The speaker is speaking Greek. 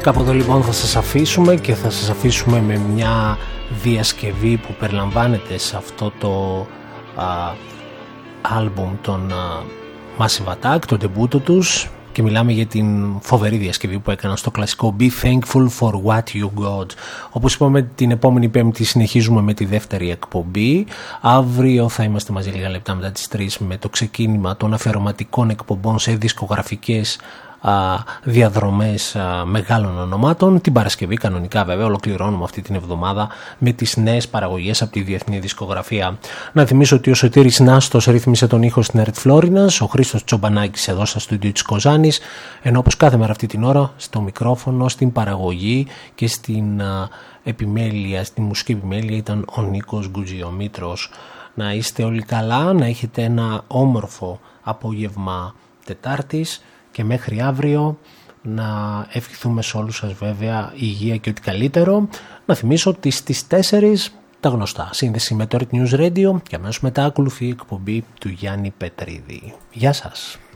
Κάπου εδώ λοιπόν θα σας αφήσουμε και θα σας αφήσουμε με μια διασκευή που περιλαμβάνεται σε αυτό το άλμπουμ των Massive Attack, το ντεμπούτο τους, και μιλάμε για την φοβερή διασκευή που έκαναν στο κλασικό Be Thankful for What You Got. Όπως είπαμε, την επόμενη Πέμπτη συνεχίζουμε με τη δεύτερη εκπομπή. Αύριο θα είμαστε μαζί λίγα λεπτά μετά τις 3 με το ξεκίνημα των αφιερωματικών εκπομπών σε δισκογραφικές διαδρομές μεγάλων ονομάτων. Την Παρασκευή κανονικά βέβαια ολοκληρώνουμε αυτή την εβδομάδα με τις νέες παραγωγές από τη διεθνή δισκογραφία. Να θυμίσω ότι ο Σωτήρης Νάστος ρύθμισε τον ήχο στην ΕΡΤ Φλόρινας, ο Χρήστος Τσομπανάκης εδώ στα στούντιο της Κοζάνης, ενώ όπως κάθε μέρα αυτή την ώρα στο μικρόφωνο, στην παραγωγή και στην επιμέλεια, στη μουσική επιμέλεια ήταν ο Νίκος Γκουτζιομήτρος. Να είστε όλοι καλά, να έχετε ένα όμορφο απόγευμα Τετάρτης και μέχρι αύριο να ευχηθούμε σε όλους σας βέβαια υγεία και ό,τι καλύτερο. Να θυμίσω ότι στις 4 τα γνωστά, σύνδεση με το Earth News Radio, και αμέσως μετά ακολουθεί η εκπομπή του Γιάννη Πετρίδη. Γεια σας.